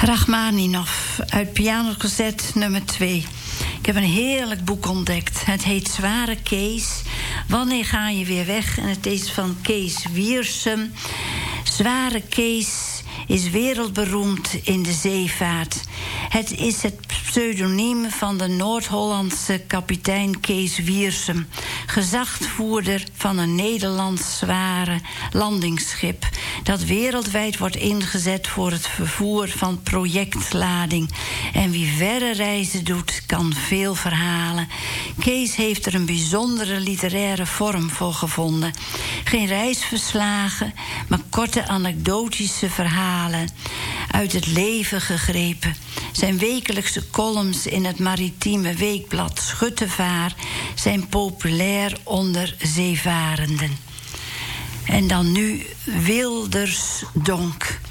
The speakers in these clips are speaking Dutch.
Rachmaninov uit Pianoconcert nummer 2. Ik heb een heerlijk boek ontdekt. Het heet Zware Kees. Wanneer ga je weer weg? En het is van Kees Wiersum. Zware Kees is wereldberoemd in de zeevaart. Het is het pseudoniem van de Noord-Hollandse kapitein Kees Wiersum, gezagvoerder van een Nederlands zware landingsschip dat wereldwijd wordt ingezet voor het vervoer van projectlading. En wie verre reizen doet, kan veel verhalen. Kees heeft er een bijzondere literaire vorm voor gevonden. Geen reisverslagen, maar korte anekdotische verhalen uit het leven gegrepen. Zijn wekelijkse columns in het maritieme weekblad Schuttevaar zijn populair onder zeevarenden. En dan nu Wildersdonk.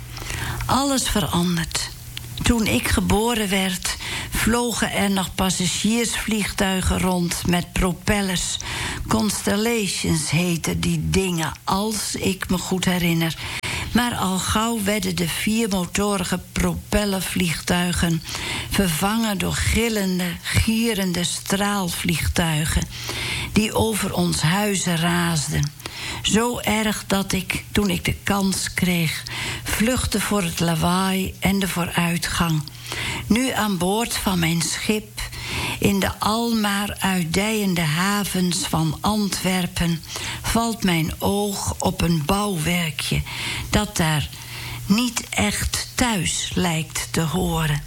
Alles verandert. Toen ik geboren werd, vlogen er nog passagiersvliegtuigen rond met propellers. Constellations heten die dingen, als ik me goed herinner. Maar al gauw werden de 4-motorige propellervliegtuigen vervangen door gillende, gierende straalvliegtuigen die over ons huizen raasden. Zo erg dat ik, toen ik de kans kreeg, vluchtte voor het lawaai en de vooruitgang. Nu aan boord van mijn schip, in de almaar uitdijende havens van Antwerpen, valt mijn oog op een bouwwerkje dat daar niet echt thuis lijkt te horen.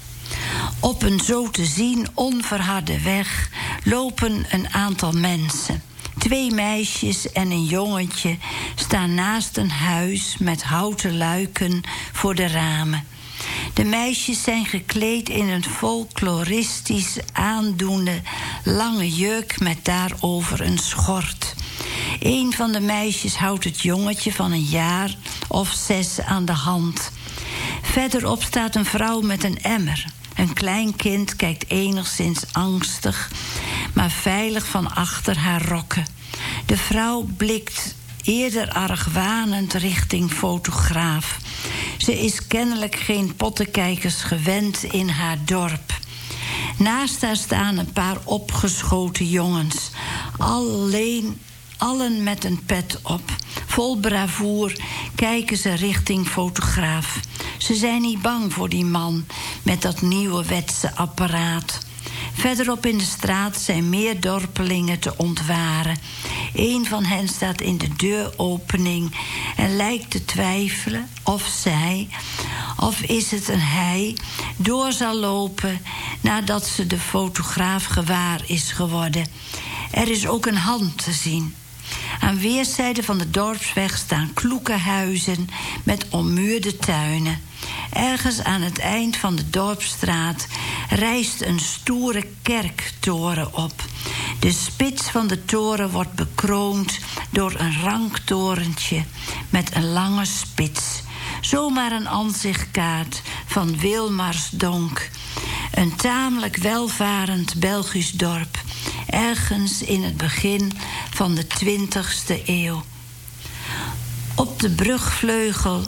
Op een zo te zien onverharde weg lopen een aantal mensen. 2 meisjes en een jongetje staan naast een huis met houten luiken voor de ramen. De meisjes zijn gekleed in een folkloristisch aandoende lange jurk met daarover een schort. Een van de meisjes houdt het jongetje van een jaar of 6 aan de hand. Verderop staat een vrouw met een emmer. Een klein kind kijkt enigszins angstig, maar veilig van achter haar rokken. De vrouw blikt eerder argwanend richting fotograaf. Ze is kennelijk geen pottenkijkers gewend in haar dorp. Naast haar staan een paar opgeschoten jongens. Allen met een pet op. Vol bravoer kijken ze richting fotograaf. Ze zijn niet bang voor die man met dat nieuwerwetse apparaat. Verderop in de straat zijn meer dorpelingen te ontwaren. Een van hen staat in de deuropening en lijkt te twijfelen of zij, of is het een hij, door zal lopen nadat ze de fotograaf gewaar is geworden. Er is ook een hand te zien. Aan weerszijden van de dorpsweg staan kloeke huizen met ommuurde tuinen. Ergens aan het eind van de dorpsstraat rijst een stoere kerktoren op. De spits van de toren wordt bekroond door een rank torentje met een lange spits. Zomaar een aanzichtkaart van Wildersdonk. Een tamelijk welvarend Belgisch dorp, ergens in het begin van de 20e eeuw. Op de brugvleugel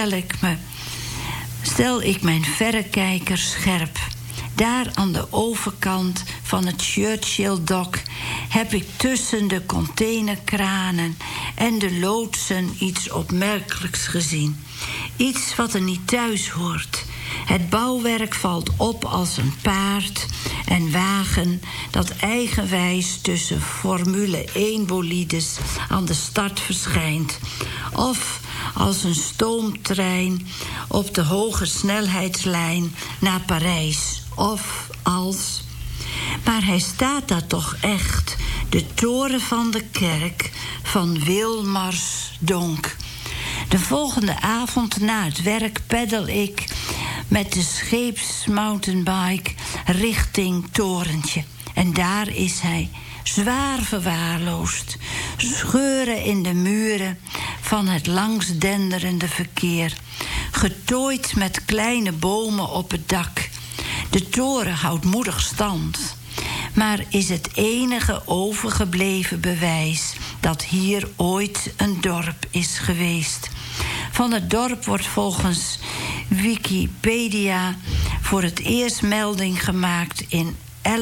stel ik mijn verrekijker scherp. Daar aan de overkant van het Churchill-dok heb ik tussen de containerkranen en de loodsen iets opmerkelijks gezien. Iets wat er niet thuis hoort. Het bouwwerk valt op als een paard en wagen dat eigenwijs tussen Formule 1-bolides aan de start verschijnt. Of als een stoomtrein op de hoge snelheidslijn naar Parijs. Of als... Maar hij staat daar toch echt, de toren van de kerk van Wildersdonk. De volgende avond na het werk peddel ik met de scheepsmountainbike richting torentje. En daar is hij, zwaar verwaarloosd. Scheuren in de muren van het langsdenderende verkeer. Getooid met kleine bomen op het dak. De toren houdt moedig stand, maar is het enige overgebleven bewijs dat hier ooit een dorp is geweest. Van het dorp wordt volgens Wikipedia voor het eerst melding gemaakt in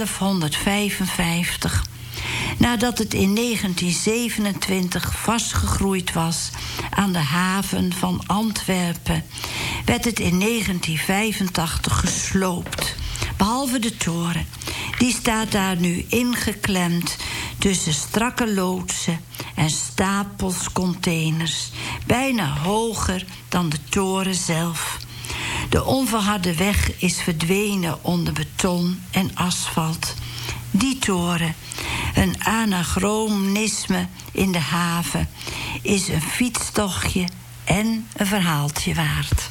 1155. Nadat het in 1927 vastgegroeid was aan de haven van Antwerpen, werd het in 1985 gesloopt. Behalve de toren. Die staat daar nu ingeklemd tussen strakke loodsen en stapels containers, bijna hoger dan de toren zelf. De onverharde weg is verdwenen onder beton en asfalt. Die toren, een anachronisme in de haven, is een fietstochtje en een verhaaltje waard.